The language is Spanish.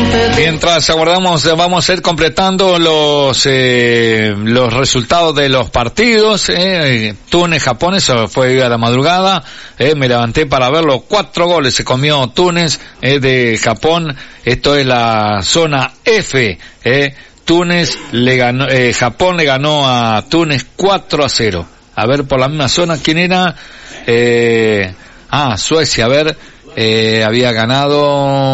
Mientras aguardamos, vamos a ir completando los resultados de los partidos. Túnez, Japón, eso fue a la madrugada. Me levanté para verlo. 4 goles se comió Túnez de Japón. Esto es la zona F. Túnez le ganó, Japón le ganó a Túnez 4-0. A ver, por la misma zona, ¿quién era? Suecia, a ver, había ganado